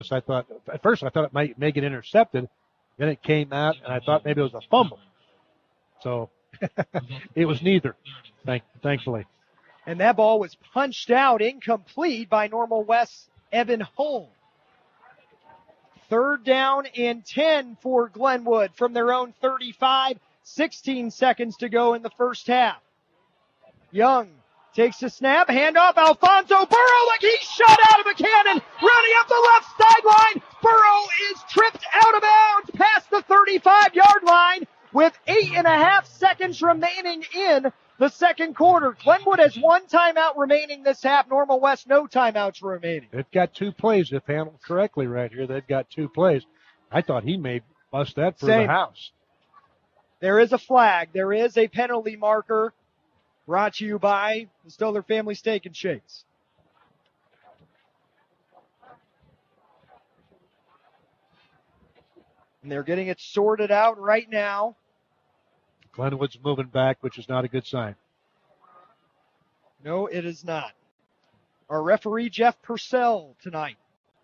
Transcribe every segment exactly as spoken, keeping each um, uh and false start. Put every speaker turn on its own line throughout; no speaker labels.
I thought at first I thought it might may get intercepted. Then it came out, and I thought maybe it was a fumble. So it was neither, thank, thankfully.
And that ball was punched out incomplete by Normal West's Evan Holm. Third down and ten for Glenwood from their own thirty-five. sixteen seconds to go in the first half. Young takes a snap, handoff, Alfonso Burrow, like he's shot out of a cannon, running up the left sideline. Burrow is tripped out of bounds past the thirty-five-yard line with eight and a half seconds remaining in the second quarter. Glenwood has one timeout remaining this half. Normal West, no timeouts remaining.
They've got two plays, if handled correctly right here. They've got two plays. I thought he may bust that for
Same.
the house.
There is a flag. There is a penalty marker brought to you by the Stoller Family Steak and Shakes. And they're getting it sorted out right now.
Glenwood's moving back, which is not a good sign.
No, it is not. Our referee, Jeff Purcell, tonight.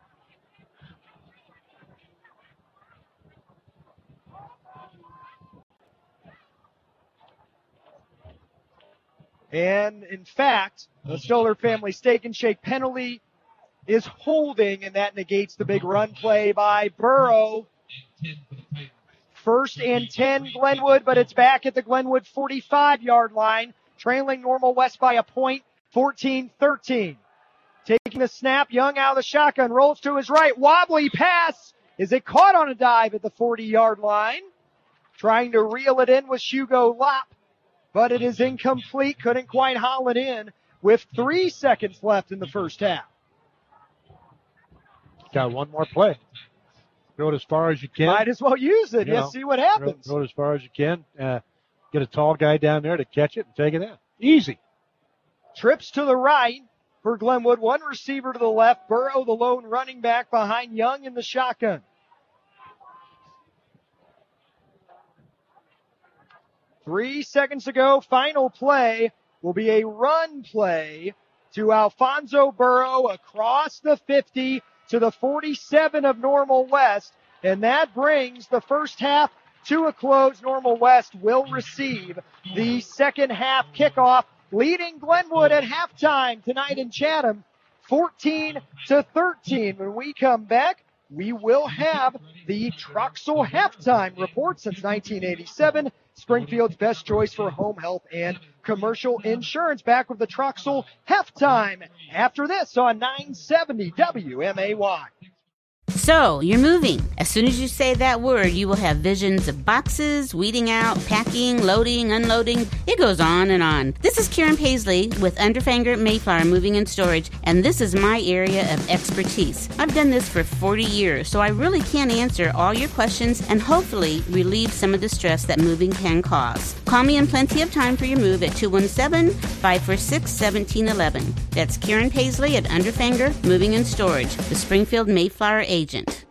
And, in fact, the Stoller Family Steak and Shake penalty is holding, and that negates the big run play by Burrow. First and ten, Glenwood, but it's back at the Glenwood forty-five-yard line, trailing Normal West by a point, fourteen thirteen. Taking the snap, Young out of the shotgun, rolls to his right, wobbly pass. Is it caught on a dive at the forty-yard line? Trying to reel it in was Hugo Lopp, but it is incomplete. Couldn't quite haul it in with three seconds left in the first half.
Got one more play. Throw it as far as you can.
Might as well use it.
You
Yes,
know,
see what happens.
Throw, throw it as far as you can. Uh, get a tall guy down there to catch it and take it in. Easy.
Trips to the right for Glenwood. One receiver to the left. Burrow, the lone running back behind Young in the shotgun. Three seconds to go. Final play will be a run play to Alfonso Burrow across the fifty to the forty-seven of Normal West. And that brings the first half to a close. Normal West will receive the second half kickoff, leading Glenwood at halftime tonight in Chatham, fourteen to thirteen. When we come back, we will have the Troxel halftime report. Since nineteen eighty-seven, Springfield's best choice for home health and commercial insurance. Back with the Troxel halftime after this on nine seventy W M A Y.
So, you're moving. As soon as you say that word, you will have visions of boxes, weeding out, packing, loading, unloading. It goes on and on. This is Karen Paisley with Underfanger Mayflower Moving and Storage, and this is my area of expertise. I've done this for forty years, so I really can answer all your questions and hopefully relieve some of the stress that moving can cause. Call me in plenty of time for your move at two one seven, five four six, one seven one one. That's Karen Paisley at Underfanger Moving and Storage, the Springfield Mayflower agent.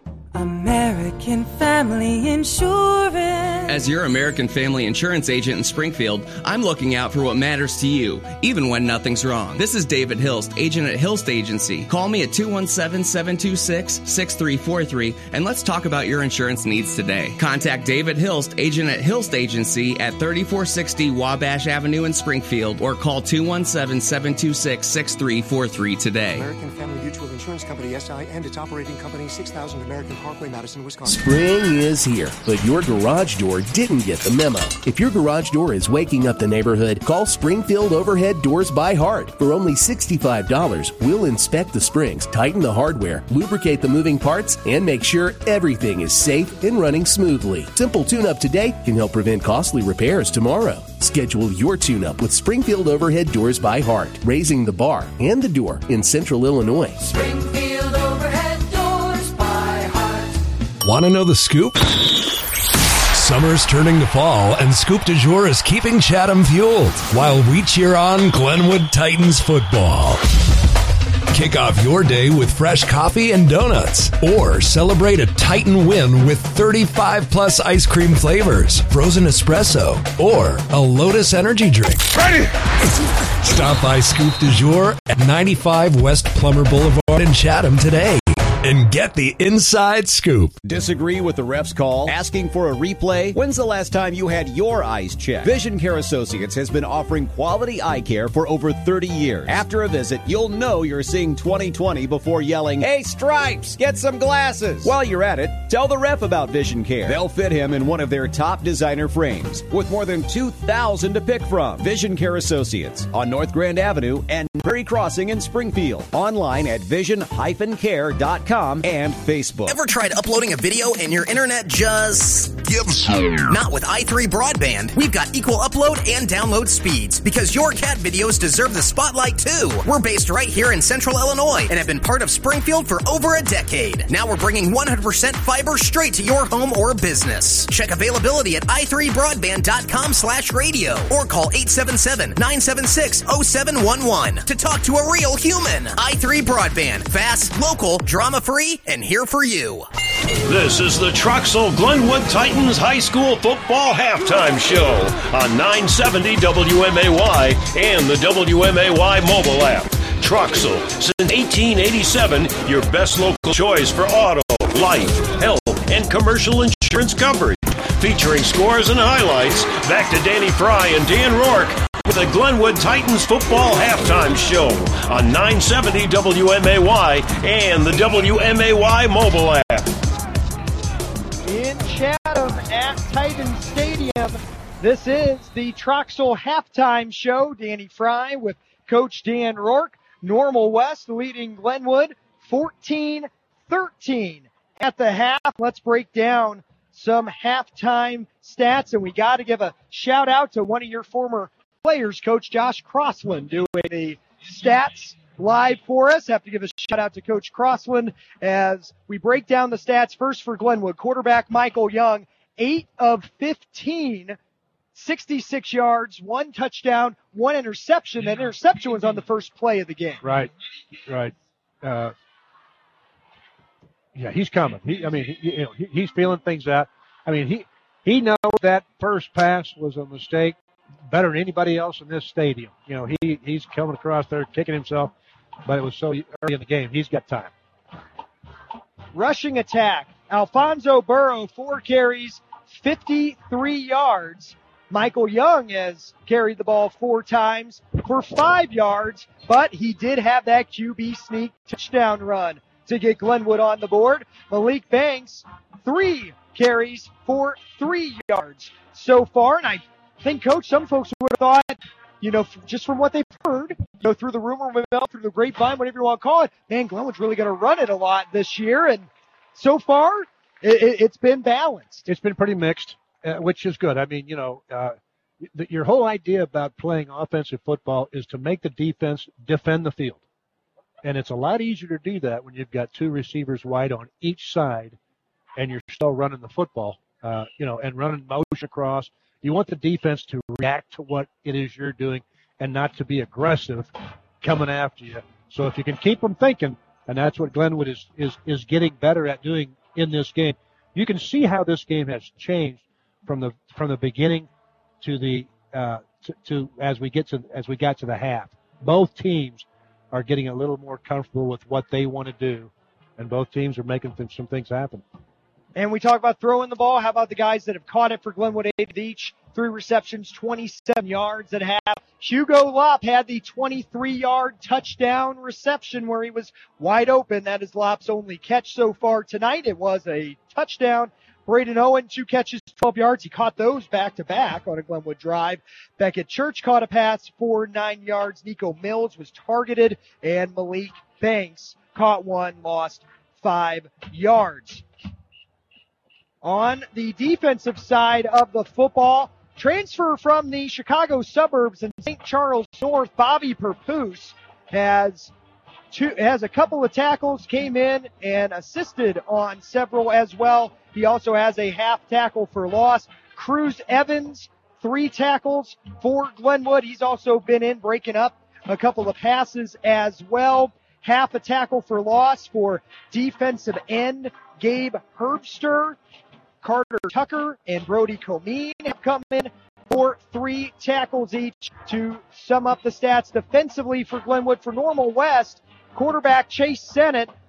American Family Insurance.
As your American Family Insurance agent in Springfield, I'm looking out for what matters to you, even when nothing's wrong. This is David Hilst, agent at Hilst Agency. Call me at two one seven, seven two six, six three four three, and let's talk about your insurance needs today. Contact David Hilst, agent at Hilst Agency at thirty-four sixty Wabash Avenue in Springfield, or call two one seven, seven two six, six three four three today.
American Family Mutual Insurance Company, S I, and its operating company, six thousand American Parkway, Madison, Wisconsin.
Spring is here, but your garage door didn't get the memo. If your garage door is waking up the neighborhood, call Springfield Overhead Doors by Heart. For only sixty-five dollars, we'll inspect the springs, tighten the hardware, lubricate the moving parts, and make sure everything is safe and running smoothly. Simple tune-up today can help prevent costly repairs tomorrow. Schedule your tune-up with Springfield Overhead Doors by Heart, raising the bar and the door in Central Illinois.
Springfield Overhead Doors by Heart.
Want to know the scoop? Summer's turning to fall, and Scoop du Jour is keeping Chatham fueled while we cheer on Glenwood Titans football. Kick off your day with fresh coffee and donuts, or celebrate a Titan win with thirty-five plus ice cream flavors, frozen espresso, or a Lotus energy drink. Ready! Stop by Scoop du Jour at ninety-five West Plummer Boulevard in Chatham today and get the inside scoop.
Disagree with the ref's call? Asking for a replay? When's the last time you had your eyes checked? Vision Care Associates has been offering quality eye care for over thirty years. After a visit, you'll know you're seeing twenty twenty before yelling, "Hey, Stripes, get some glasses!" While you're at it, tell the ref about Vision Care. They'll fit him in one of their top designer frames with more than two thousand to pick from. Vision Care Associates on North Grand Avenue and Berry Crossing in Springfield. Online at vision dash care dot com and Facebook.
Ever tried uploading a video and your internet just gives up? Not with i three Broadband. We've got equal upload and download speeds because your cat videos deserve the spotlight too. We're based right here in Central Illinois and have been part of Springfield for over a decade. Now we're bringing one hundred percent fiber straight to your home or business. Check availability at i three broadband dot com slash radio or call eight seven seven, nine seven six, zero seven one one to talk to a real human. i three Broadband. Fast, local, drama-free, and here for you.
This is the Troxel Glenwood Titans High School Football Halftime Show on nine seventy W M A Y and the W M A Y mobile app. Troxel, since eighteen eighty-seven, your best local choice for auto, life, health, and commercial insurance coverage. Featuring scores and highlights, back to Danny Fry and Dan Rourke with the Glenwood Titans Football Halftime Show on nine seventy W M A Y and the W M A Y mobile app.
In Chatham at Titan Stadium, this is the Troxel Halftime Show. Danny Fry with Coach Dan Rourke. Normal West leading Glenwood fourteen thirteen. At the half, let's break down some halftime stats, and we got to give a shout out to one of your former players, Coach Josh Crossland, doing the stats live for us. Have to give a shout out to Coach Crossland as we break down the stats. First for Glenwood, quarterback Michael Young, eight of fifteen, sixty-six yards, one touchdown, one interception. That interception was on the first play of the game.
Right, right. Uh, yeah, he's coming. He, I mean, he, you know, he, he's feeling things out. I mean, he he knows that first pass was a mistake better than anybody else in this stadium. You know, he he's coming across there, kicking himself, but it was so early in the game. He's got time.
Rushing attack, Alfonso Burrow, four carries, fifty-three yards. Michael Young has carried the ball four times for five yards, but he did have that Q B sneak touchdown run to get Glenwood on the board. Malik Banks, three carries for three yards so far. And I think, Coach, some folks would have thought, you know, just from what they've heard, you know, through the rumor mill, through the grapevine, whatever you want to call it, man, Glenwood's really going to run it a lot this year. And so far, it, it, it's been balanced.
It's been pretty mixed, uh, which is good. I mean, you know, uh, the, your whole idea about playing offensive football is to make the defense defend the field. And it's a lot easier to do that when you've got two receivers wide on each side and you're still running the football, uh, you know, and running motion across. You want the defense to react to what it is you're doing and not to be aggressive coming after you. So if you can keep them thinking, and that's what Glenwood is, is, is getting better at doing in this game, you can see how this game has changed from the from the beginning to the uh, to, to as we get to as we got to the half. Both teams are getting a little more comfortable with what they want to do, and both teams are making th- some things happen.
And we talk about throwing the ball. How about the guys that have caught it for Glenwood, eight of each? Three receptions, twenty-seven yards at half. Hugo Lopp had the twenty-three-yard touchdown reception where he was wide open. That is Lopp's only catch so far tonight. It was a touchdown. Braden Owen, two catches, twelve yards. He caught those back-to-back on a Glenwood drive. Beckett Church caught a pass for nine yards. Nico Mills was targeted, and Malik Banks caught one, lost five yards. On the defensive side of the football, transfer from the Chicago suburbs in Saint Charles North, Bobby Perpus has two, has a couple of tackles, came in and assisted on several as well. He also has a half tackle for loss. Cruz Evans, three tackles for Glenwood. He's also been in breaking up a couple of passes as well. Half a tackle for loss for defensive end Gabe Herbster. Carter Tucker and Brody Comine have come in for three tackles each. To sum up the stats defensively for Glenwood, for Normal West, quarterback Chase Sennett,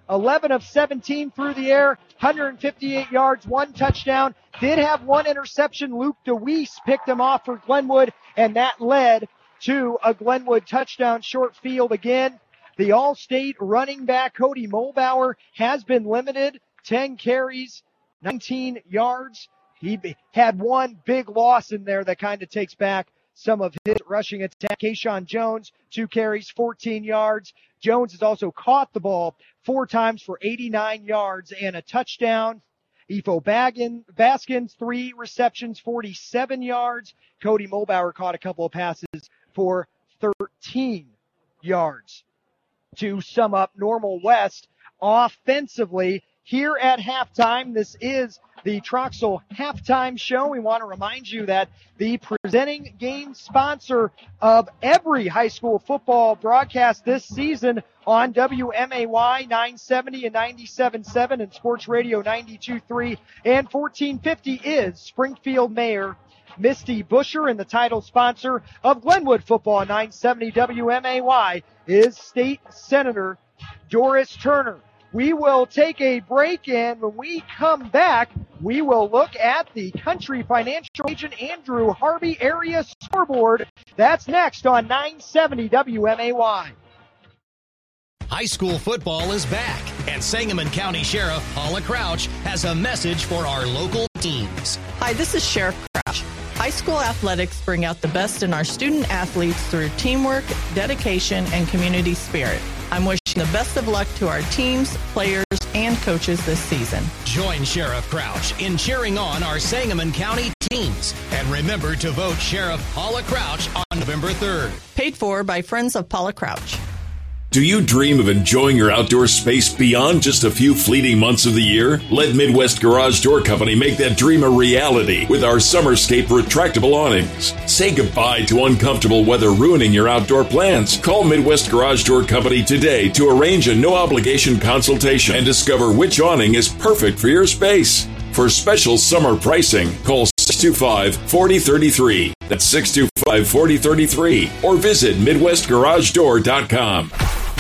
eleven of seventeen through the air, one hundred fifty-eight yards, one touchdown. Did have one interception. Luke DeWeese picked him off for Glenwood, and that led to a Glenwood touchdown. Short field again. The All-State running back, Cody Mulbauer, has been limited. ten carries, nineteen yards. He had one big loss in there that kind of takes back some of his rushing attack. Kayshawn Jones, two carries, fourteen yards. Jones has also caught the ball four times for eighty-nine yards and a touchdown. Efo Baggin, Baskins, three receptions, forty-seven yards. Cody Mulbauer caught a couple of passes for thirteen yards. To sum up Normal West offensively, here at halftime, this is the Troxel Halftime Show. We want to remind you that the presenting game sponsor of every high school football broadcast this season on W M A Y nine seventy and ninety-seven point seven and Sports Radio ninety-two point three and fourteen fifty is Springfield Mayor Misty Busher, and the title sponsor of Glenwood football nine seventy W M A Y is State Senator Doris Turner. We will take a break, and when we come back, we will look at the Country Financial Agent Andrew Harvey area scoreboard. That's next on nine seventy W M A Y.
High school football is back, and Sangamon County Sheriff Paula Crouch has a message for our local teams.
Hi, this is Sheriff Crouch. High school athletics bring out the best in our student athletes through teamwork, dedication, and community spirit. I'm wishing the best of luck to our teams, players, and coaches this season.
Join Sheriff Crouch in cheering on our Sangamon County teams. And remember to vote Sheriff Paula Crouch on November third.
Paid for by Friends of Paula Crouch.
Do you dream of enjoying your outdoor space beyond just a few fleeting months of the year? Let Midwest Garage Door Company make that dream a reality with our Summerscape retractable awnings. Say goodbye to uncomfortable weather ruining your outdoor plans. Call Midwest Garage Door Company today to arrange a no-obligation consultation and discover which awning is perfect for your space. For special summer pricing, call six two five, four zero three three. That's six two five, four zero three three. Or visit midwest garage door dot com.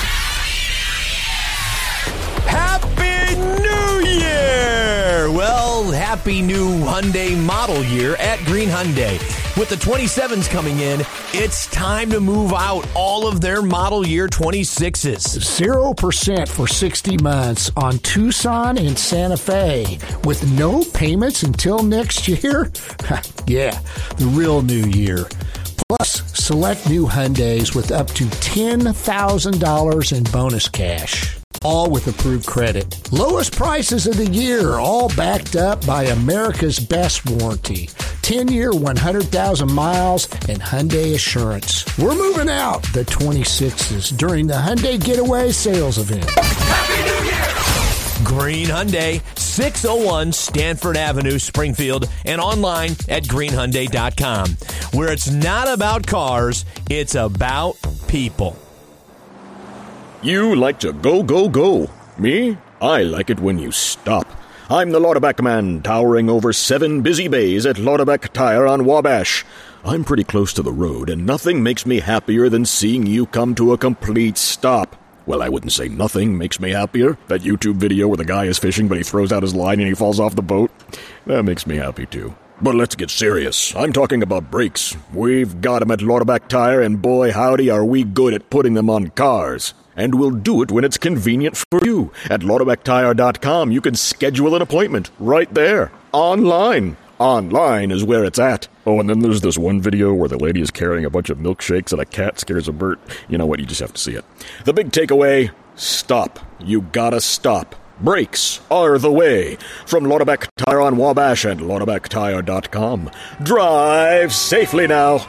Happy New Year! Well, happy new Hyundai model year at Green Hyundai. With the twenty-sevens coming in, it's time to move out all of their model year twenty-sixes.
zero percent for sixty months on Tucson and Santa Fe with no payments until next year? Yeah, the real new year. Plus, select new Hyundais with up to ten thousand dollars in bonus cash. All with approved credit. Lowest prices of the year, all backed up by America's best warranty. ten-year, one hundred thousand miles, and Hyundai Assurance. We're moving out the twenty-sixes during the Hyundai Getaway Sales Event.
Happy New Year! Green Hyundai, six oh one Stanford Avenue, Springfield, and online at green hyundai dot com, where it's not about cars, it's about people.
You like to go, go, go. Me? I like it when you stop. I'm the Lauderback Man, towering over seven busy bays at Lauderback Tire on Wabash. I'm pretty close to the road, and nothing makes me happier than seeing you come to a complete stop. Well, I wouldn't say nothing makes me happier. That YouTube video where the guy is fishing, but he throws out his line and he falls off the boat, that makes me happy too. But let's get serious. I'm talking about brakes. We've got them at Lauderback Tire, and boy howdy are we good at putting them on cars. And we'll do it when it's convenient for you. At Lauderback Tire dot com, you can schedule an appointment right there, online. Online is where it's at. Oh, and then there's this one video where the lady is carrying a bunch of milkshakes and a cat scares a bird. You know what? You just have to see it. The big takeaway, stop. You gotta stop. Brakes are the way. From Lauderback Tire on Wabash and Lauderback Tire dot com. Drive safely now.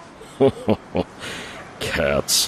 Cats.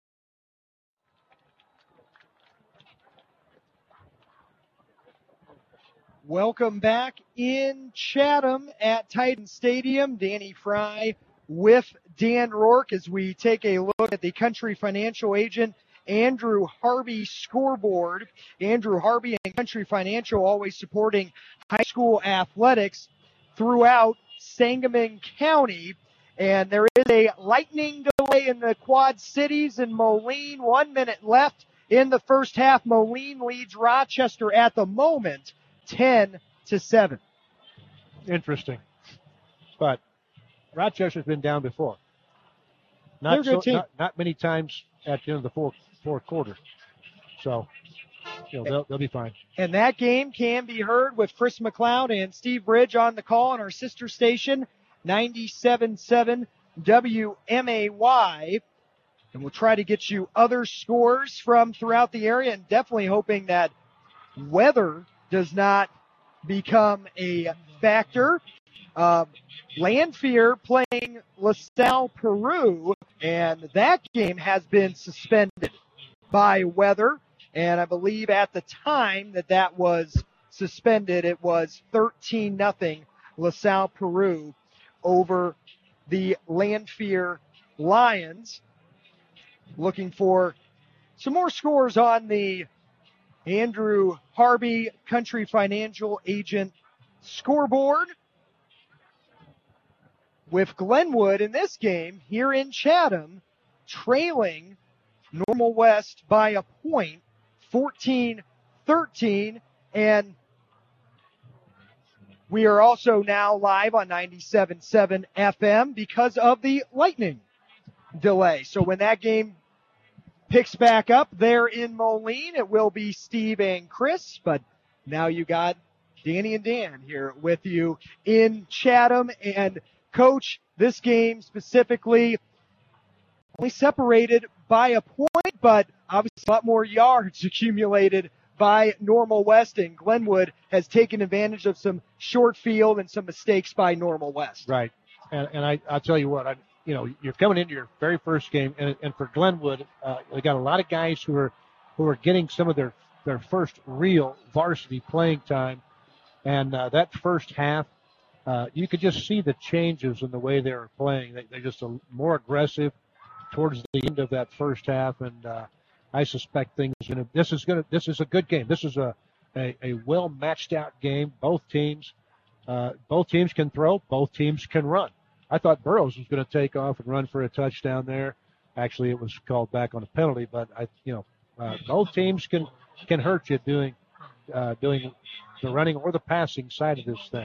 Welcome back in Chatham at Titan Stadium. Danny Fry with Dan Rourke as we take a look at the Country Financial Agent Andrew Harvey scoreboard. Andrew Harvey and Country Financial always supporting high school athletics throughout Sangamon County. And there is a lightning delay in the Quad Cities in Moline. One minute left in the first half. Moline leads Rochester at the moment ten to seven.
Interesting. But Rochester's been down before.
They're a
Not,
good
so,
team.
not, not many times at the end of the fourth, fourth quarter. So, you know, they'll, they'll be fine.
And that game can be heard with Chris McLeod and Steve Bridge on the call on our sister station, ninety-seven point seven W M A Y. And we'll try to get you other scores from throughout the area, and definitely hoping that weather does not become a factor. Uh, Lanphier playing LaSalle Peru, and that game has been suspended by weather. And I believe at the time that that was suspended, it was thirteen nothing LaSalle Peru over the Lanphier Lions. Looking for some more scores on the Andrew Harvey Country Financial Agent scoreboard. With Glenwood in this game here in Chatham trailing Normal West by a point, fourteen thirteen. And we are also now live on ninety-seven point seven F M because of the lightning delay. So when that game picks back up there in Moline, it will be Steve and Chris, but now you got Danny and Dan here with you in Chatham. And Coach, this game specifically only separated by a point, but obviously a lot more yards accumulated by Normal West, and Glenwood has taken advantage of some short field and some mistakes by Normal West.
Right. And, and I, I'll tell you what, I, you know, you're coming into your very first game, and, and for Glenwood, uh, they got a lot of guys who are who are getting some of their, their first real varsity playing time. And uh, that first half, uh, you could just see the changes in the way they were playing. They, they're just a, more aggressive towards the end of that first half, and uh, I suspect things. You know, this is gonna. This is a good game. This is a a, a well matched out game. Both teams, uh, both teams can throw. Both teams can run. I thought Burroughs was going to take off and run for a touchdown there. Actually, it was called back on a penalty, but I, you know, uh, both teams can can hurt you doing uh, doing the running or the passing side of this thing.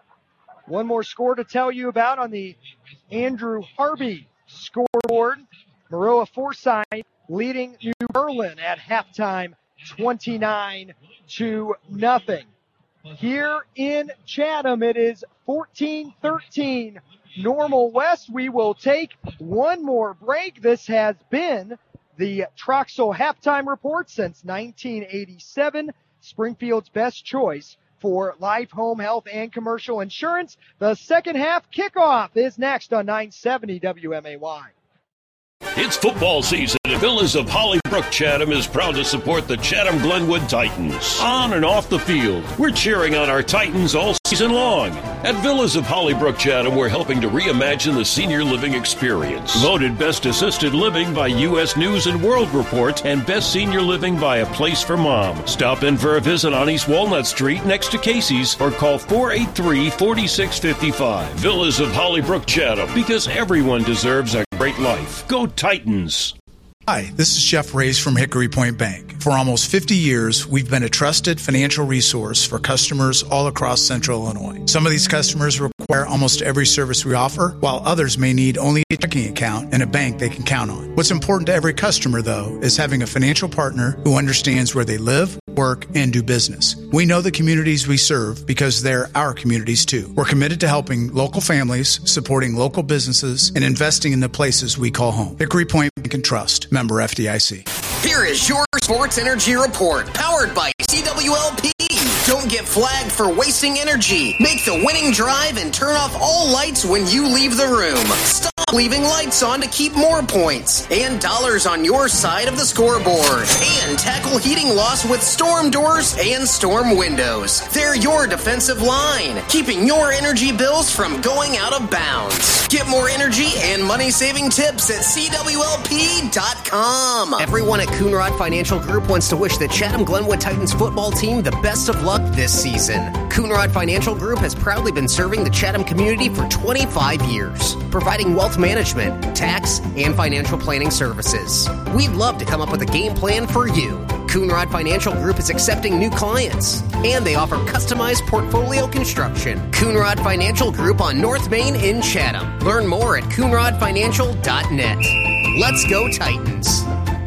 One more score to tell you about on the Andrew Harvey scoreboard. Maroa Forsyth leading New Berlin at halftime, twenty-nine to nothing. Here in Chatham, it is fourteen thirteen Normal West. We will take one more break. This has been the Troxel halftime report since nineteen eighty-seven, Springfield's best choice for life, home, health, and commercial insurance. The second half kickoff is next on nine seventy W M A Y.
It's football season, and Villas of Hollybrook Chatham is proud to support the Chatham Glenwood Titans. On and off the field, we're cheering on our Titans all season long. At Villas of Hollybrook Chatham, we're helping to reimagine the senior living experience. Voted Best Assisted Living by U S News and World Report and Best Senior Living by A Place for Mom. Stop in for a visit on East Walnut Street next to Casey's or call four eight three, four six five five. Villas of Hollybrook Chatham, because everyone deserves a great life. Go Titans!
Hi, this is Jeff Reyes from Hickory Point Bank. For almost fifty years, we've been a trusted financial resource for customers all across Central Illinois. Some of these customers require almost every service we offer, while others may need only a checking account and a bank they can count on. What's important to every customer, though, is having a financial partner who understands where they live, work, and do business. We know the communities we serve because they're our communities, too. We're committed to helping local families, supporting local businesses, and investing in the places we call home. Hickory Point Bank and Trust. Member F D I C.
Here is your Sports Energy Report, powered by C W L P. Don't get flagged for wasting energy. Make the winning drive and turn off all lights when you leave the room. Stop leaving lights on to keep more points and dollars on your side of the scoreboard. And tackle heating loss with storm doors and storm windows. They're your defensive line, keeping your energy bills from going out of bounds. Get more energy and money-saving tips at C W L P dot com. Everyone at Coonrod Financial Group wants to wish the Chatham Glenwood Titans football team the best of luck this season. Coonrod Financial Group has proudly been serving the Chatham community for twenty-five years, providing wealth wealth management, tax, and financial planning services. We'd love to come up with a game plan for you. Coonrod Financial Group is accepting new clients, and they offer customized portfolio construction. Coonrod Financial Group on North Main in Chatham. Learn more at coonrod financial dot net. Let's go Titans.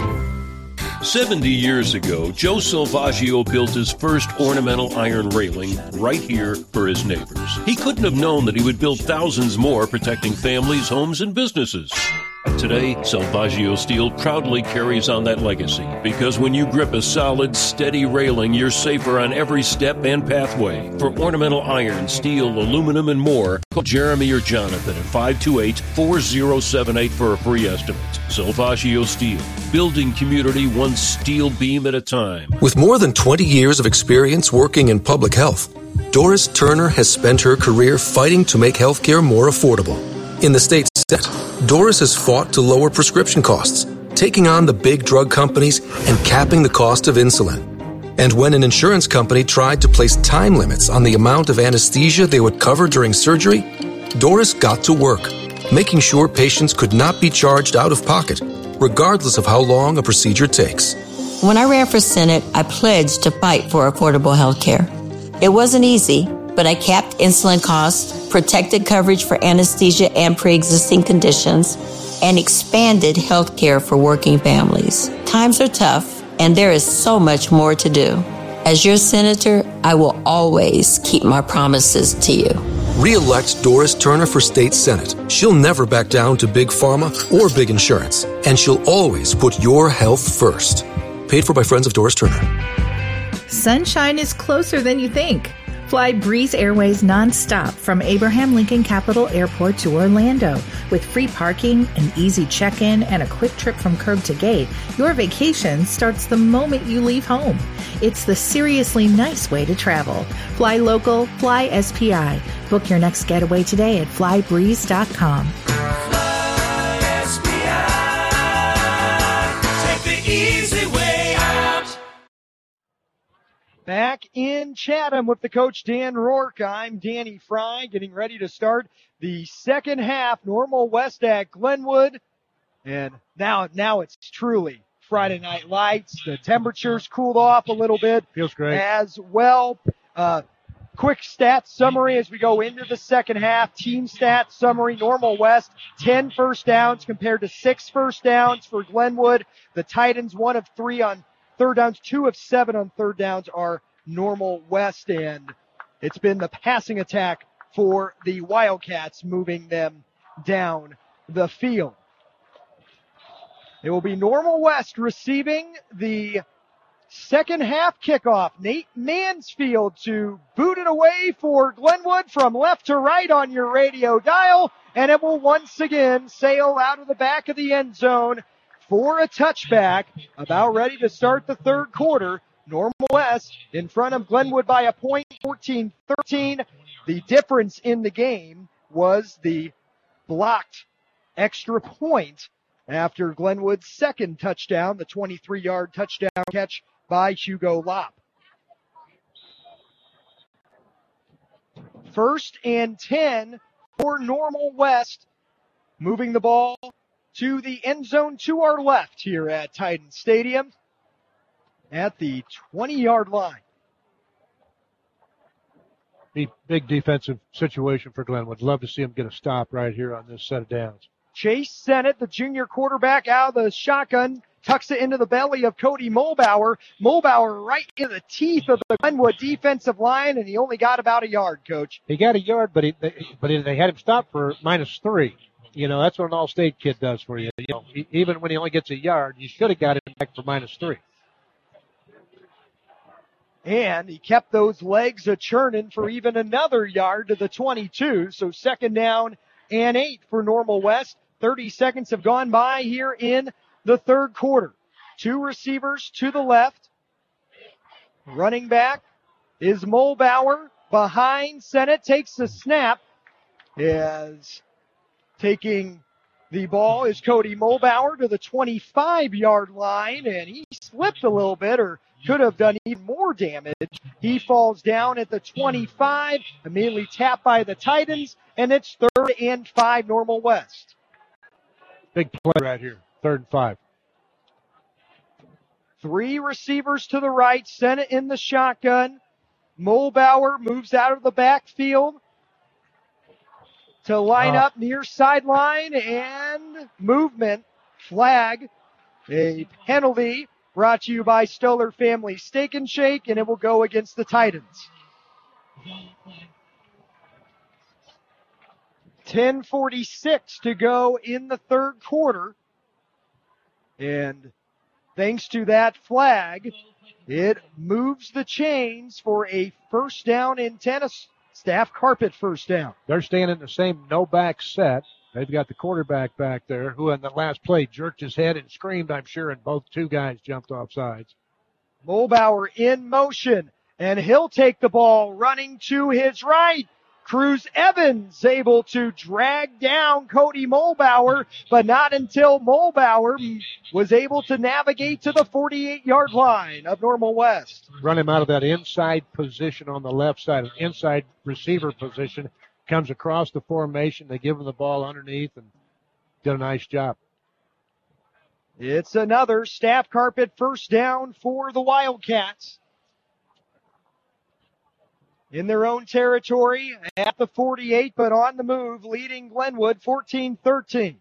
seventy years ago, Joe Salvaggio built his first ornamental iron railing right here for his neighbors. He couldn't have known that he would build thousands more protecting families, homes, and businesses. Today, Salvaggio Steel proudly carries on that legacy because when you grip a solid, steady railing, you're safer on every step and pathway. For ornamental iron, steel, aluminum, and more, call Jeremy or Jonathan at five two eight, four zero seven eight for a free estimate. Salvaggio Steel, building community one steel beam at a time.
With more than twenty years of experience working in public health, Doris Turner has spent her career fighting to make healthcare more affordable. In the state Senate, Doris has fought to lower prescription costs, taking on the big drug companies and capping the cost of insulin. And when an insurance company tried to place time limits on the amount of anesthesia they would cover during surgery, Doris got to work, making sure patients could not be charged out of pocket, regardless of how long a procedure takes.
When I ran for Senate, I pledged to fight for affordable health care. It wasn't easy, but I capped insulin costs, protected coverage for anesthesia and pre-existing conditions, and expanded health care for working families. Times are tough, and there is so much more to do. As your senator, I will always keep my promises to you.
Re-elect Doris Turner for State Senate. She'll never back down to big pharma or big insurance, and she'll always put your health first. Paid for by Friends of Doris Turner.
Sunshine is closer than you think. Fly Breeze Airways nonstop from Abraham Lincoln Capital Airport to Orlando. With free parking, an easy check-in, and a quick trip from curb to gate, your vacation starts the moment you leave home. It's the seriously nice way to travel. Fly local, fly S P I. Book your next getaway today at fly breeze dot com.
Fly S P I. Take the easy way out.
Back in Chatham with the coach Dan Rourke. I'm Danny Fry, getting ready to start the second half. Normal West at Glenwood. And now, now it's truly Friday Night Lights. The temperature's cooled off a little bit.
Feels great.
As well. Uh, quick stats summary as we go into the second half. Team stats summary. Normal West, ten first downs compared to six first downs for Glenwood. The Titans, one of three on third downs, two of seven on third downs are Normal West, and it's been the passing attack for the Wildcats, moving them down the field. It will be Normal West receiving the second half kickoff. Nate Mansfield to boot it away for Glenwood from left to right on your radio dial, and it will once again sail out of the back of the end zone for a touchback. About ready to start the third quarter. Normal West in front of Glenwood by a point, fourteen thirteen. The difference in the game was the blocked extra point after Glenwood's second touchdown, the twenty-three-yard touchdown catch by Hugo Lopp. First and ten for Normal West, moving the ball to the end zone to our left here at Titan Stadium at the twenty-yard line.
Big, big defensive situation for Glenwood. Love to see him get a stop right here on this set of downs.
Chase Sennett, the junior quarterback, out of the shotgun, tucks it into the belly of Cody Mulbauer. Mulbauer right in the teeth of the Glenwood defensive line, and he only got about a yard, Coach.
He got a yard, but he, they, but they had him stopped for minus three. You know, that's what an all-state kid does for you. You know, even when he only gets a yard, you should have got him back for minus three.
And he kept those legs a-churning for even another yard to the twenty-two. So second down and eight for Normal West. thirty seconds have gone by here in the third quarter. Two receivers to the left. Running back is Mulbauer. Behind Sennett, takes the snap. Is taking the ball is Cody Mulbauer to the twenty-five-yard line, and he slipped a little bit, or could have done even more damage. He falls down at the twenty-five, immediately tapped by the Titans, and it's third and five Normal West.
Big play right here. Third and five.
Three receivers to the right. Sennett in the shotgun. Mulbauer moves out of the backfield to line
Oh.
up near sideline and movement. Flag. A penalty brought to you by Stoller Family Steak and Shake, and it will go against the Titans. ten forty-six to go in the third quarter. And thanks to that flag, it moves the chains for a first down in tennis. Staff carpet first down.
They're staying in the same no-back set. They've got the quarterback back there who in the last play jerked his head and screamed, I'm sure, and both two guys jumped off sides.
Mulbauer in motion, and he'll take the ball running to his right. Cruz Evans able to drag down Cody Mulbauer, but not until Mulbauer was able to navigate to the forty-eight-yard line of Normal West.
Run him out of that inside position on the left side, an inside receiver position. Comes across the formation. They give him the ball underneath and did a nice job.
It's another staff carpet first down for the Wildcats. In their own territory at the forty-eight, but on the move, leading Glenwood fourteen thirteen.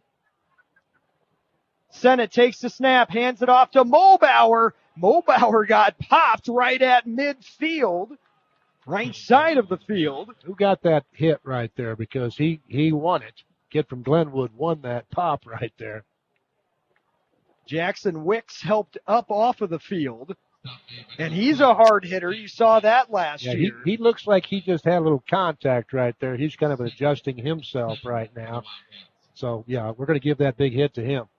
Sennett takes the snap, hands it off to Mulbauer. Mulbauer got popped right at midfield, right side of the field.
Who got that hit right there? Because he, he won it. Kid from Glenwood won that pop right there.
Jackson Wicks helped up off of the field. And he's a hard hitter. You saw that last
Yeah,
year.
he, he looks like he just had a little contact right there. He's kind of adjusting himself right now. So, yeah, we're going to give that big hit to him.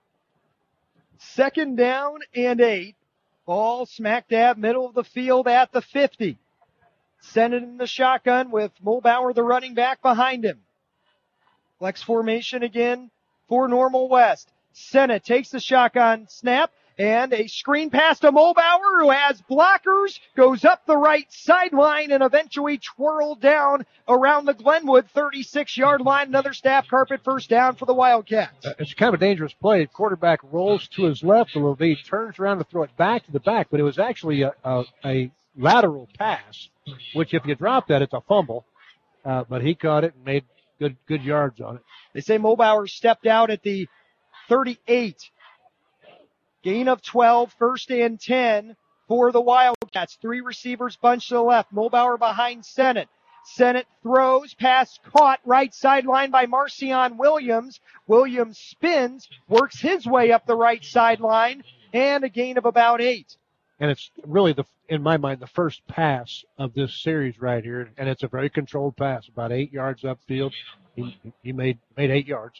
Second down and eight. Ball smack dab middle of the field at the fifty. Sennett in the shotgun with Mulbauer, the running back, behind him. Flex formation again for Normal West. Sennett takes the shotgun snap. And a screen pass to Mulbauer, who has blockers, goes up the right sideline, and eventually twirled down around the Glenwood thirty-six-yard line. Another staff carpet first down for the Wildcats.
Uh, it's kind of a dangerous play. The quarterback rolls to his left a little bit, turns around to throw it back to the back, but it was actually a, a, a lateral pass, which if you drop that, it's a fumble. Uh, but he caught it and made good good yards on it.
They say Mulbauer stepped out at the thirty-eight. Gain of twelve, first and ten for the Wildcats. Three receivers bunched to the left. Mulbauer behind Sennett. Sennett throws, pass caught, right sideline by Marcion Williams. Williams spins, works his way up the right sideline, and a gain of about eight.
And it's really, the in my mind, the first pass of this series right here, and it's a very controlled pass, about eight yards upfield. He, he made made eight yards.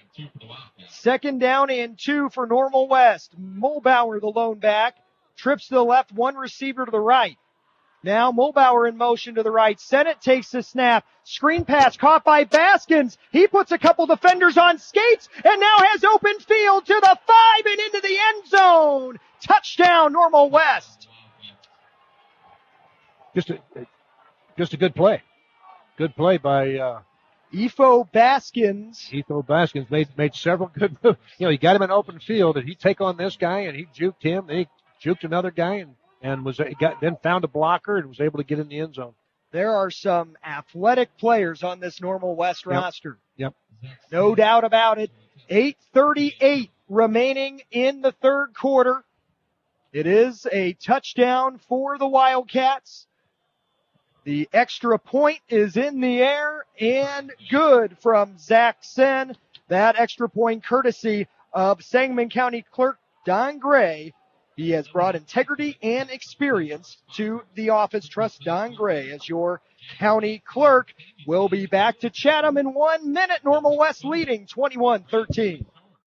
Second down and two for Normal West. Mulbauer, the lone back, trips to the left, one receiver to the right. Now Mulbauer in motion to the right. Sennett takes the snap. Screen pass caught by Baskins. He puts a couple defenders on skates and now has open field to the five and into the end zone. Touchdown, Normal West.
Just a, just a good play. Good play by uh,
Efo Baskins.
Efo Baskins made made several good moves. You know, he got him in open field, and he take on this guy, and he juked him. Then he juked another guy, and and was got then found a blocker and was able to get in the end zone.
There are some athletic players on this Normal West
Yep.
roster.
Yep.
No doubt about it. eight thirty-eight remaining in the third quarter. It is a touchdown for the Wildcats. The extra point is in the air and good from Zach Sen. That extra point courtesy of Sangamon County Clerk Don Gray. He has brought integrity and experience to the office. Trust Don Gray as your county clerk. We'll be back to Chatham in one minute. Normal West leading twenty-one thirteen.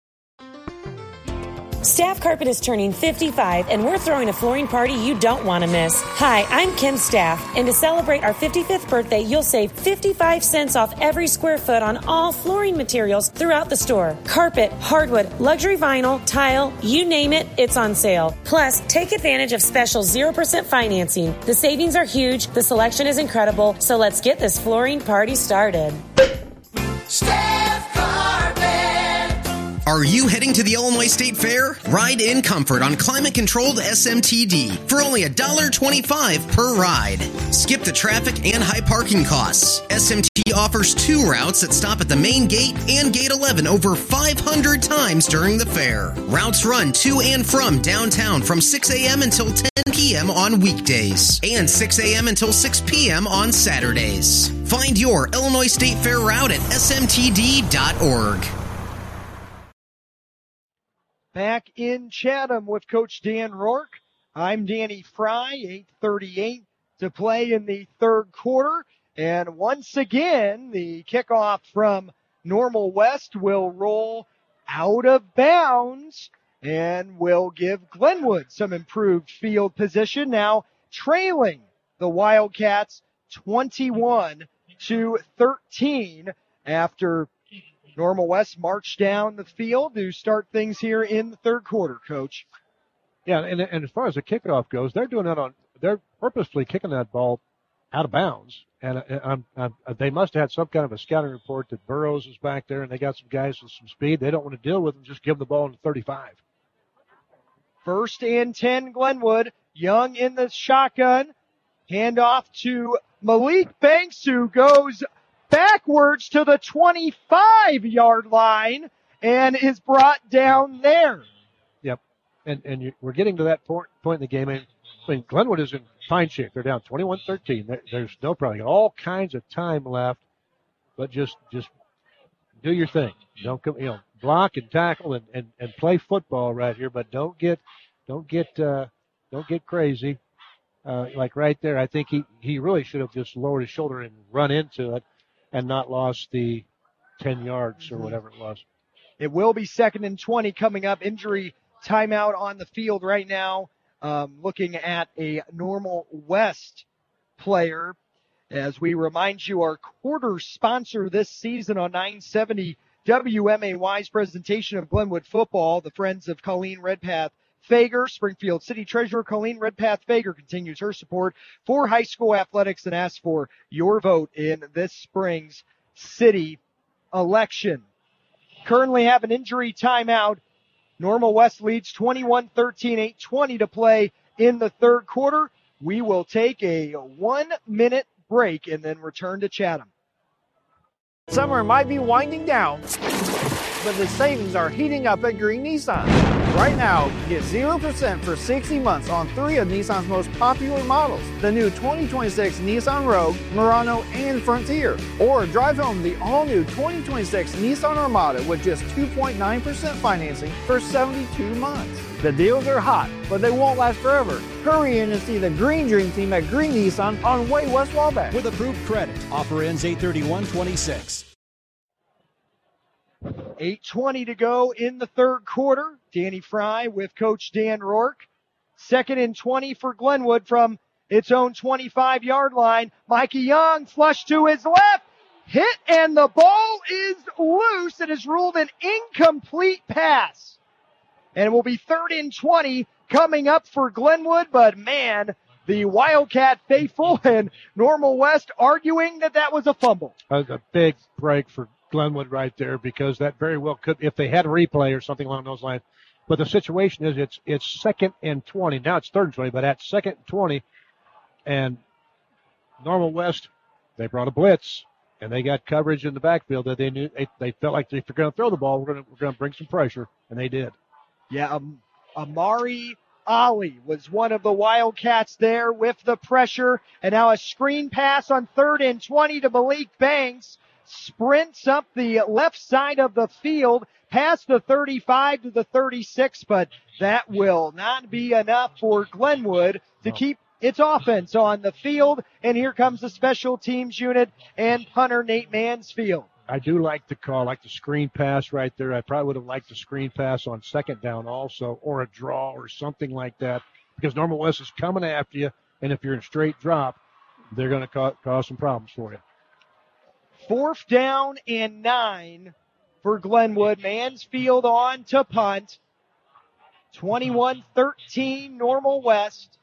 Staff Carpet is turning fifty-five, and we're throwing a flooring party you don't want to miss. Hi, I'm Kim Staff, and to celebrate our fifty-fifth birthday, you'll save fifty-five cents off every square foot on all flooring materials throughout the store. Carpet, hardwood, luxury vinyl, tile, you name it, it's on sale. Plus, take advantage of special zero percent financing. The savings are huge, the selection is incredible, so let's get this flooring party started.
Staff Carpet,
Are you heading to the Illinois State Fair? Ride in comfort on climate-controlled S M T D for only one dollar and twenty-five cents per ride. Skip the traffic and high parking costs. S M T D offers two routes that stop at the main gate and gate eleven over five hundred times during the fair. Routes run to and from downtown from six a.m. until ten p.m. on weekdays and six a.m. until six p.m. on Saturdays. Find your Illinois State Fair route at S M T D dot org.
Back in Chatham with Coach Dan Rourke. I'm Danny Fry, eight thirty-eight to play in the third quarter. And once again, the kickoff from Normal West will roll out of bounds and will give Glenwood some improved field position. Now trailing the Wildcats twenty-one to thirteen after Normal West marched down the field to start things here in the third quarter, Coach.
Yeah, and, and as far as the kickoff goes, they're doing that on, they're purposely kicking that ball out of bounds. And uh, I'm, I'm, they must have had some kind of a scouting report that Burrows is back there and they got some guys with some speed. They don't want to deal with them. Just give them the ball in the thirty-five.
First and ten, Glenwood. Young in the shotgun. Handoff to Malik Banks, who goes backwards to the twenty-five-yard line and is brought down there.
Yep. And and you, we're getting to that point, point in the game. I mean, Glenwood is in fine shape. They're down twenty-one thirteen. There, there's no problem. All kinds of time left, but just just do your thing. Don't come, you know, block and tackle and, and, and play football right here, but don't get don't get uh, don't get crazy. Uh, like right there, I think he, he really should have just lowered his shoulder and run into it and not lost the ten yards or whatever it was.
It will be second and twenty coming up. Injury timeout on the field right now. Um, looking at a Normal West player. As we remind you, our quarter sponsor this season on nine seventy W M A Y's presentation of Glenwood football, the Friends of Colleen Redpath Fager. Springfield City Treasurer Colleen Redpath Fager continues her support for high school athletics and asks for your vote in this spring's city election. Currently have an injury timeout. Normal West leads twenty-one thirteen, eight twenty to play in the third quarter. We will take a one-minute break and then return to Chatham.
Summer might be winding down, but the savings are heating up at Green Nissan. Right now, get zero percent for sixty months on three of Nissan's most popular models. The new twenty twenty-six Nissan Rogue, Murano, and Frontier. Or drive home the all-new twenty twenty-six Nissan Armada with just two point nine percent financing for seventy-two months. The deals are hot, but they won't last forever. Hurry in and see the Green Dream Team at Green Nissan on Way West Wabash.
With approved credit. Offer ends eight thirty-one twenty-six.
eight twenty to go in the third quarter. Danny Fry with Coach Dan Rourke. Second and twenty for Glenwood from its own twenty-five-yard line. Mikey Young flush to his left. Hit, and the ball is loose. It is ruled an incomplete pass. And it will be third and twenty coming up for Glenwood. But, man, the Wildcat faithful and Normal West arguing that that was a fumble.
That was a big break for Glenwood right there, because that very well could, if they had a replay or something along those lines. But the situation is it's it's second and twenty. Now it's third and twenty, but at second and twenty, and Normal West, they brought a blitz, and they got coverage in the backfield that they knew they, they felt like if they're going to throw the ball, we're going to we're going to bring some pressure, and they did.
Yeah, um, Amari Ali was one of the Wildcats there with the pressure, and now a screen pass on third and twenty to Malik Banks. Sprints up the left side of the field, past the thirty-five to the thirty-six, but that will not be enough for Glenwood to keep its offense on the field. And here comes the special teams unit and punter Nate Mansfield.
I do like the call, like the screen pass right there. I probably would have liked the screen pass on second down also, or a draw or something like that, because Normal West is coming after you, and if you're in straight drop, they're going to ca- cause some problems for you.
Fourth down and nine for Glenwood. Mansfield on to punt. twenty-one thirteen Normal West.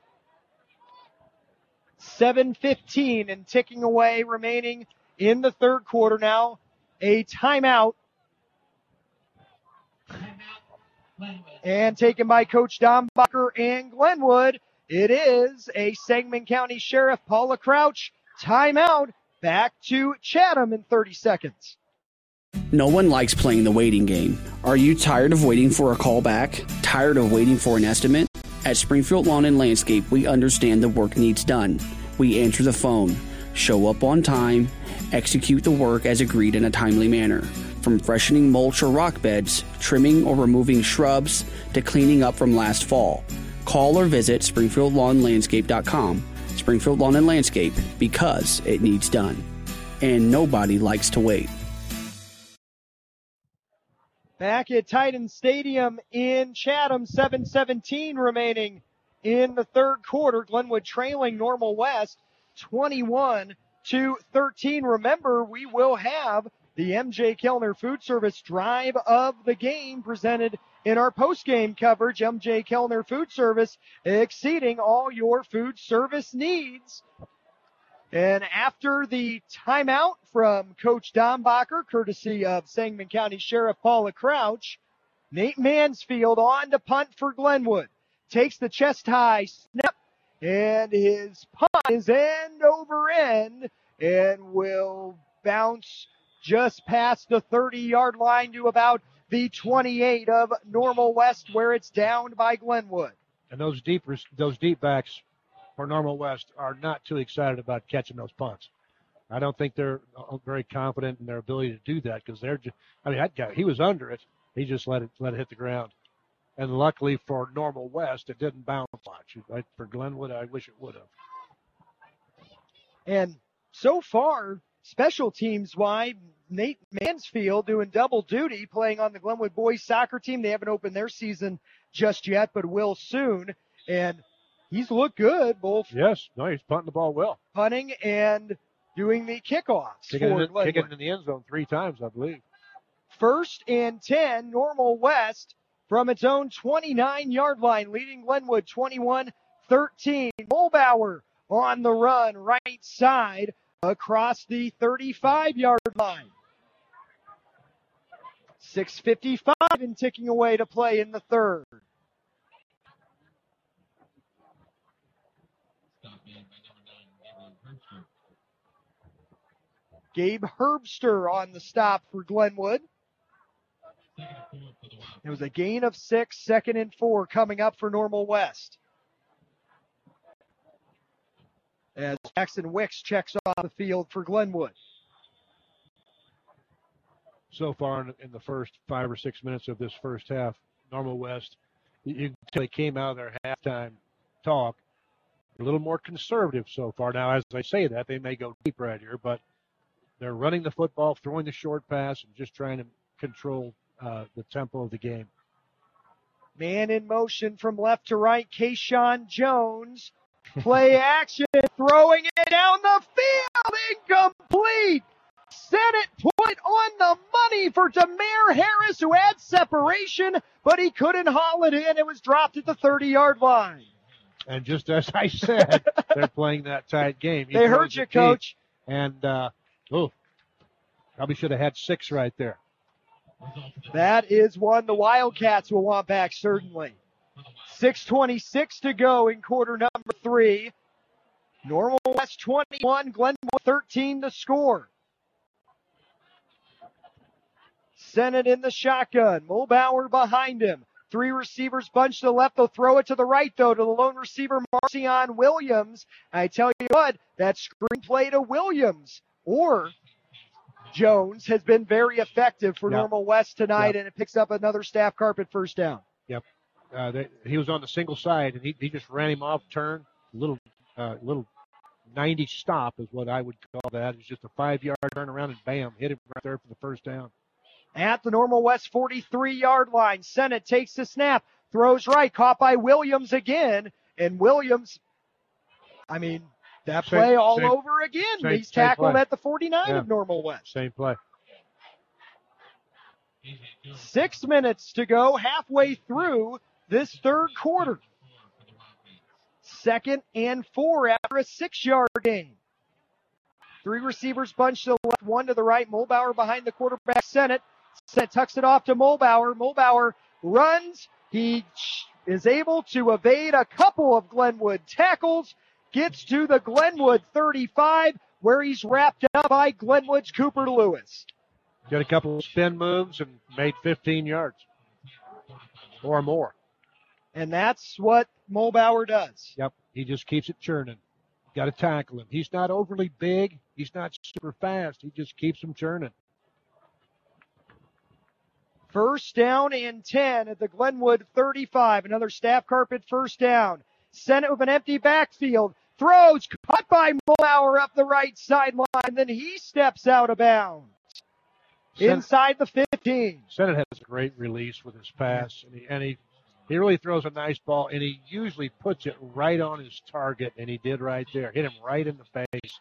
seven fifteen and ticking away remaining in the third quarter. Now a timeout And taken by Coach Dombacher and Glenwood, it is a Sangamon County Sheriff Paula Crouch timeout. Back to Chatham in thirty seconds.
No one likes playing the waiting game. Are you tired of waiting for a call back? Tired of waiting for an estimate? At Springfield Lawn and Landscape, we understand the work needs done. We answer the phone, show up on time, execute the work as agreed in a timely manner. From freshening mulch or rock beds, trimming or removing shrubs, to cleaning up from last fall. Call or visit springfield lawn landscape dot com. Springfield Lawn and Landscape, because it needs done. And nobody likes to wait.
Back at Titan Stadium in Chatham, seven seventeen remaining in the third quarter. Glenwood trailing Normal West twenty-one to thirteen. Remember, we will have the M J Kellner Food Service Drive of the Game presented in our post-game coverage. M J Kellner Food Service exceeding all your food service needs. And after the timeout from Coach Dombacher, courtesy of Sangamon County Sheriff Paula Crouch, Nate Mansfield on to punt for Glenwood. Takes the chest high snap, and his punt is end over end and will bounce just past the thirty-yard line to about the twenty-eight of Normal West, where it's downed by Glenwood.
And those deep, those deep backs for Normal West are not too excited about catching those punts. I don't think they're very confident in their ability to do that, because they're just, I mean, that guy, he was under it. He just let it, let it hit the ground. And luckily for Normal West, it didn't bounce much. Right? For Glenwood, I wish it would have.
And so far, special teams wise, Nate Mansfield doing double duty, playing on the Glenwood boys soccer team. They haven't opened their season just yet, but will soon. And he's looked good, both.
Yes, no, he's punting the ball well.
Punting and doing the kickoffs.
Kicking,
for
it, in, kicking it in the end zone three times, I believe.
First and ten, Normal West from its own twenty-nine-yard line, leading Glenwood twenty-one thirteen. Mulbauer on the run, right side, across the thirty-five-yard line. six fifty-five and ticking away to play in the third. Gabe Herbster on the stop for Glenwood. It was a gain of six, second and four coming up for Normal West. As Jackson Wicks checks off the field for Glenwood.
So far in, in the first five or six minutes of this first half, Normal West, you, you they came out of their halftime talk a little more conservative so far. Now, as I say that, they may go deep right here, but they're running the football, throwing the short pass, and just trying to control uh, the tempo of the game.
Man in motion from left to right, Kayshawn Jones. Play action, throwing it down the field, incomplete. Sennett put on the money for Demare Harris, who had separation, but he couldn't haul it in. It was dropped at the thirty-yard line.
And just as I said, they're playing that tight game. He
they heard you, Coach.
And, uh, oh, probably should have had six right there.
That is one the Wildcats will want back, certainly. six twenty-six to go in quarter number three. Normal West twenty-one, Glenwood thirteen to score. Sennett in the shotgun. Mulbauer behind him. Three receivers bunch to the left. They'll throw it to the right, though, to the lone receiver, Marcion Williams. I tell you what, that screenplay to Williams or Jones has been very effective for
Yep.
Normal West tonight,
Yep.
and it picks up another staff carpet first down.
Yep. Uh, they, he was on the single side, and he, he just ran him off turn. Little, uh, little ninety stop is what I would call that. It's just a five-yard turnaround, and bam, hit him right there for the first down.
At the Normal West forty-three-yard line, Sennett takes the snap, throws right, caught by Williams again, and Williams, I mean, that
Same-
play all
same-
over again.
same-
He's
same
tackled
play.
at the forty-nine
Yeah.
of Normal West.
Same play.
Six minutes to go, halfway through this third quarter. Second and four after a six-yard gain. Three receivers bunched to the left, one to the right. Mulbauer behind the quarterback, Sennett. Set tucks it off to Mulbauer. Mulbauer runs. He is able to evade a couple of Glenwood tackles. Gets to the Glenwood thirty-five, where he's wrapped up by Glenwood's Cooper Lewis.
Did a couple of spin moves and made fifteen yards or more.
And that's what Mulbauer does.
Yep, he just keeps it churning. Got to tackle him. He's not overly big. He's not super fast. He just keeps him churning.
First down and ten at the Glenwood thirty-five. Another staff carpet first down. Sent it with an empty backfield. Throws, caught by Mulbauer up the right sideline. Then he steps out of bounds.
Sen-
Inside the fifteen.
Sennett has a great release with his pass, and he, and he he really throws a nice ball, and he usually puts it right on his target, and he did right there. Hit him right in the face.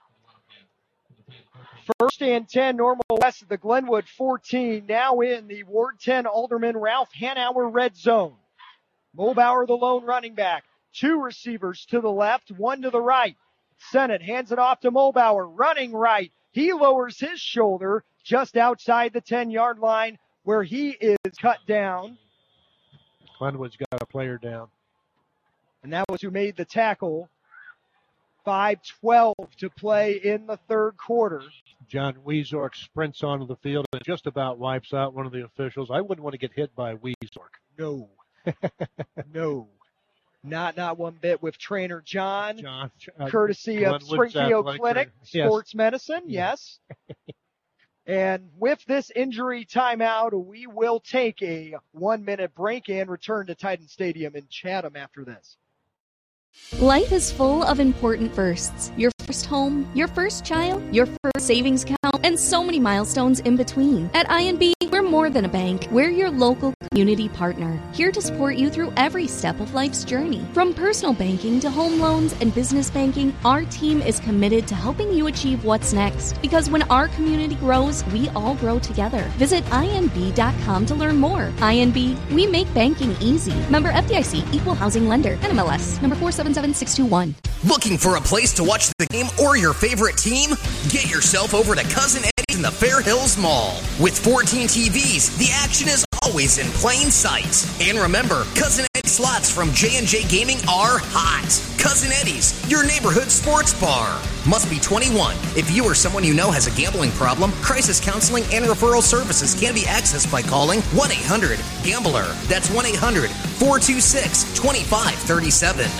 First and ten, Normal West at the Glenwood fourteen. Now in the Ward ten Alderman Ralph Hanauer red zone. Mulbauer, the lone running back. Two receivers to the left, one to the right. Sennett hands it off to Mulbauer, running right. He lowers his shoulder just outside the ten-yard line where he is cut down.
Glenwood's got a player down.
And that was who made the tackle. five twelve to play in the third quarter.
John Wiezork sprints onto the field and just about wipes out one of the officials. I wouldn't want to get hit by Wiezork.
No. no. Not not one bit with trainer John.
John uh,
courtesy of Springfield Clinic
yes.
Sports Medicine. Yes. And with this injury timeout, we will take a one-minute break and return to Titan Stadium in Chatham after this.
Life is full of important firsts. Your first home, your first child, your first savings account, and so many milestones in between. At I N B, we're more than a bank. We're your local community partner, here to support you through every step of life's journey. From personal banking to home loans and business banking, our team is committed to helping you achieve what's next. Because when our community grows, we all grow together. Visit I N B dot com to learn more. I N B, we make banking easy. Member F D I C, Equal Housing Lender, N M L S, number four seven seven six two one.
Looking for a place to watch the game or your favorite team? Get yourself over to Cousin Eddie's in the Fair Hills Mall. With fourteen T Vs, the action is always in plain sight. And remember, Cousin Eddie's slots from J and J Gaming are hot. Cousin Eddie's, your neighborhood sports bar. Must be twenty-one. If you or someone you know has a gambling problem, crisis counseling and referral services can be accessed by calling one eight hundred gambler. That's one eight hundred four two six two five three seven.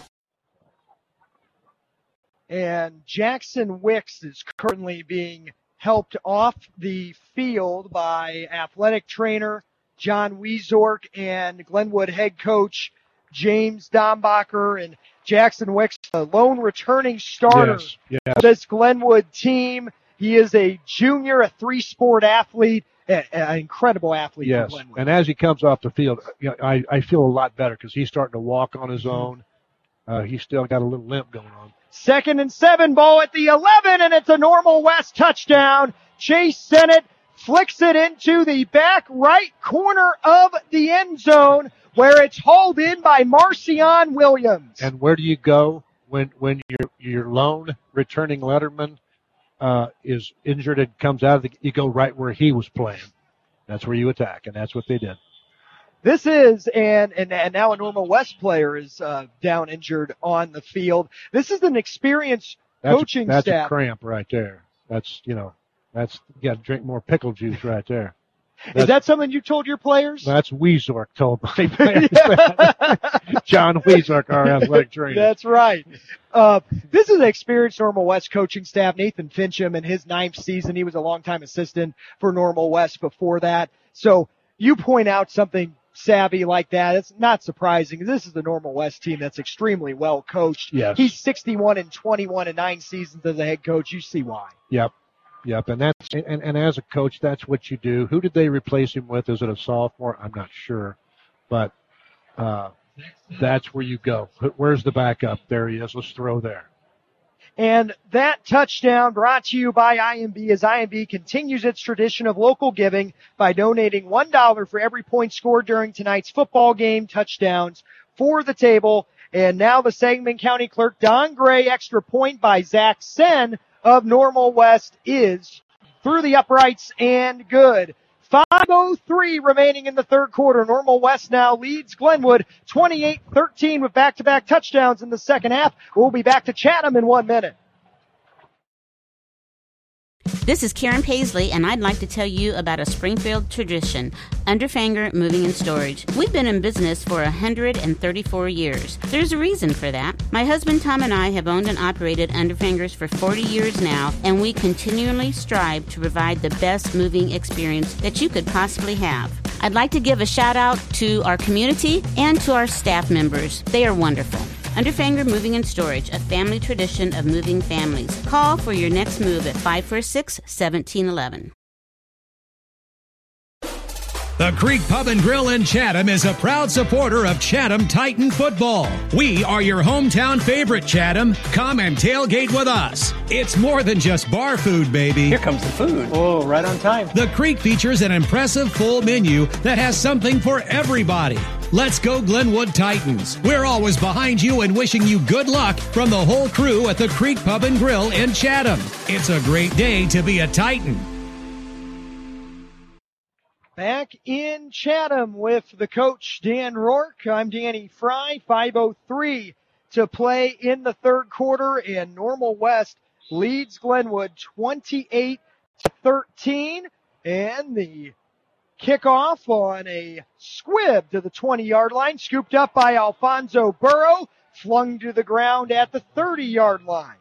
And Jackson Wicks is currently being helped off the field by athletic trainer John Wiezork and Glenwood head coach James Dombacher. And Jackson Wicks, a lone returning starter
yes, yes.
for this Glenwood team. He is a junior, a three-sport athlete, an incredible athlete
yes.
for Glenwood.
And as he comes off the field, you know, I, I feel a lot better because he's starting to walk on his own. Uh, he's still got a little limp going on.
Second and seven, ball at the eleven, and it's a Normal West touchdown. Chase Sennett flicks it into the back right corner of the end zone, where it's hauled in by Marcion Williams.
And where do you go when when your your lone returning letterman uh, is injured and comes out of the? You go right where he was playing. That's where you attack, and that's what they did.
This is, and, and, and now a Normal West player is uh, down injured on the field. This is an experienced
that's
coaching
a, that's
staff.
That's a cramp right there. That's, you know, that's, you got to drink more pickle juice right there.
That's, is that something you told your players?
That's Wiezork told my players. John Wiezork, our athletic trainer.
That's right. Uh, this is an experienced Normal West coaching staff. Nathan Fincham in his ninth season, he was a longtime assistant for Normal West before that. So you point out something savvy like that. It's not surprising. This is the Normal West team that's extremely well coached.
Yes.
He's sixty-one and twenty-one in nine seasons as a head coach. You see why.
Yep. Yep. And that's, and, and as a coach, that's what you do. Who did they replace him with? Is it a sophomore? I'm not sure, but, uh, that's where you go. Where's the backup? There he is. Let's throw there.
And that touchdown brought to you by I M B as I M B continues its tradition of local giving by donating one dollar for every point scored during tonight's football game. Touchdowns for the table. And now the Sangamon County Clerk, Don Gray, extra point by Zach Sen of Normal West is through the uprights and good. five oh three remaining in the third quarter. Normal West now leads Glenwood twenty-eight thirteen with back-to-back touchdowns in the second half. We'll be back to Chatham in one minute.
This is Karen Paisley, and I'd like to tell you about a Springfield tradition, Underfanger Moving and Storage. We've been in business for one hundred thirty-four years. There's a reason for that. My husband Tom and I have owned and operated Underfangers for forty years now, and we continually strive to provide the best moving experience that you could possibly have. I'd like to give a shout out to our community and to our staff members. They are wonderful. Underfanger Moving and Storage, a family tradition of moving families. Call for your next move at five four six, one seven one one.
The Creek Pub and Grill in Chatham is a proud supporter of Chatham Titan football. We are your hometown favorite, Chatham. Come and tailgate with us. It's more than just bar food, baby.
Here comes the food. Oh, right on time.
The Creek features an impressive full menu that has something for everybody. Let's go Glenwood Titans. We're always behind you and wishing you good luck from the whole crew at the Creek Pub and Grill in Chatham. It's a great day to be a Titan.
Back in Chatham with the coach, Dan Rourke. I'm Danny Fry. five oh three to play in the third quarter, and Normal West leads Glenwood twenty-eight to thirteen. And the kickoff on a squib to the twenty-yard line, scooped up by Alfonso Burrow, flung to the ground at the thirty-yard line.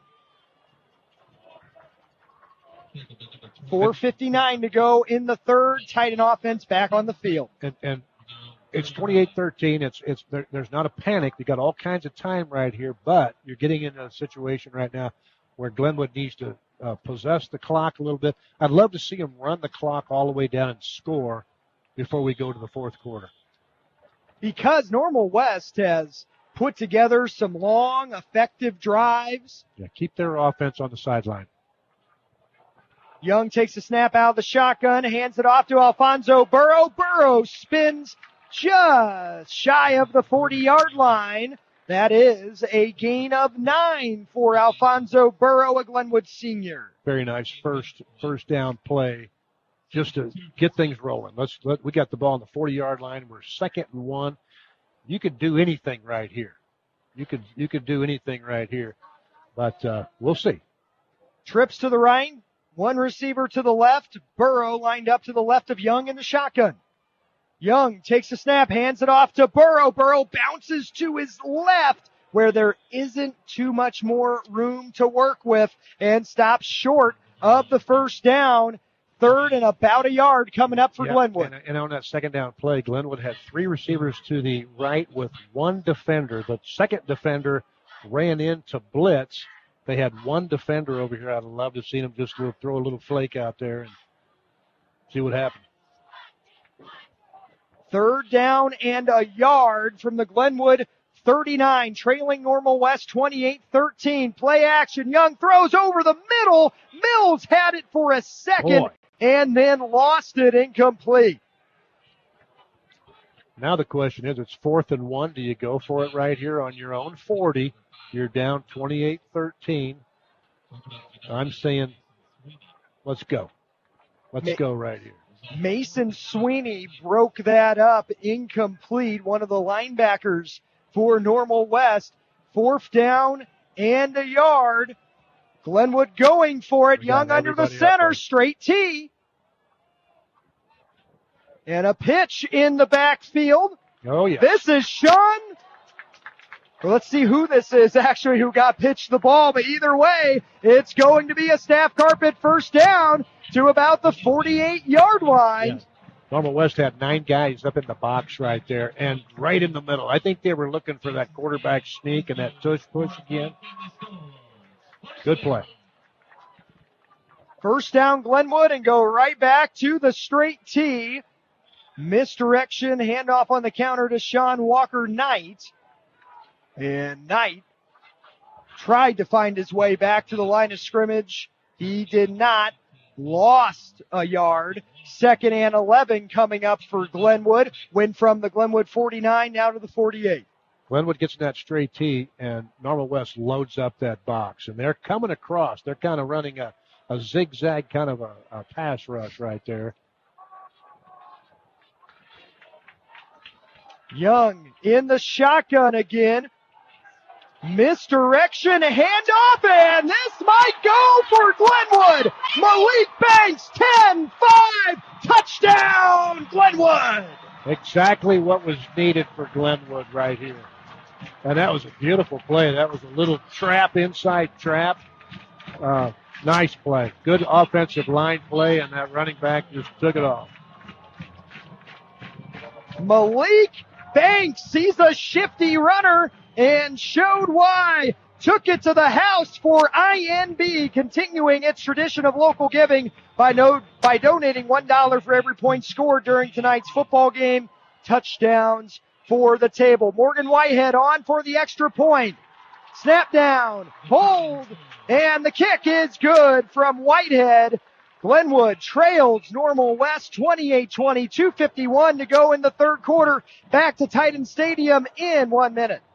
four fifty-nine to go in the third. Titan offense back on the field.
And, and it's twenty-eight thirteen. It's it's there, there's not a panic. You got all kinds of time right here, but you're getting into a situation right now where Glenwood needs to uh, possess the clock a little bit. I'd love to see them run the clock all the way down and score before we go to the fourth quarter.
Because Normal West has put together some long, effective drives.
Yeah, keep their offense on the sideline.
Young takes a snap out of the shotgun, hands it off to Alfonso Burrow. Burrow spins just shy of the forty-yard line. That is a gain of nine for Alfonso Burrow, a Glenwood senior.
Very nice first first down play, just to get things rolling. Let's let we got the ball on the forty-yard line. We're second and one. You could do anything right here. You could you could do anything right here, but uh, we'll see.
Trips to the right. One receiver to the left. Burrow lined up to the left of Young in the shotgun. Young takes a snap, hands it off to Burrow. Burrow bounces to his left where there isn't too much more room to work with and stops short of the first down. Third and about a yard coming up for
yeah,
Glenwood.
And, and on that second down play, Glenwood had three receivers to the right with one defender. The second defender ran into blitz. They had one defender over here. I'd love to see them just go throw a little flake out there and see what happens.
Third down and a yard from the Glenwood thirty-nine, trailing Normal West twenty-eight thirteen. Play action. Young throws over the middle. Mills had it for a second
Boy.
and then lost it incomplete.
Now the question is, it's fourth and one. Do you go for it right here on your own forty? You're down twenty-eight thirteen. I'm saying, let's go. Let's Ma- go right here.
Mason Sweeney broke that up incomplete. One of the linebackers for Normal West. Fourth down and a yard. Glenwood going for it. Young under the center. Straight T. And a pitch in the backfield.
Oh, yeah.
This is Sean. Well, let's see who this is actually who got pitched the ball. But either way, it's going to be a Staff Carpet first down to about the forty-eight-yard line.
Yes. Normal West had nine guys up in the box right there and right in the middle. I think they were looking for that quarterback sneak and that tush push again. Good play.
First down Glenwood and go right back to the straight T. Misdirection, handoff on the counter to Sean Walker Knight. And Knight tried to find his way back to the line of scrimmage. He did not. Lost a yard. Second and eleven coming up for Glenwood. Went from the Glenwood forty-nine now to the forty-eight.
Glenwood gets in that straight T, and Normal West loads up that box. And they're coming across. They're kind of running a, a zigzag kind of a, a pass rush right there.
Young in the shotgun again. Misdirection, handoff, and this might go for Glenwood. Malik Banks, ten five, touchdown, Glenwood.
Exactly what was needed for Glenwood right here. And that was a beautiful play. That was a little trap, inside trap. Uh, nice play. Good offensive line play, and that running back just took it off.
Malik Banks sees a shifty runner and showed why. Took it to the house for I N B, continuing its tradition of local giving by no, by donating one dollar for every point scored during tonight's football game. Touchdowns for the table. Morgan Whitehead on for the extra point. Snap down, hold, and the kick is good from Whitehead. Glenwood trails Normal West twenty-eight twenty, two fifty-one to go in the third quarter. Back to Titan Stadium in one minute.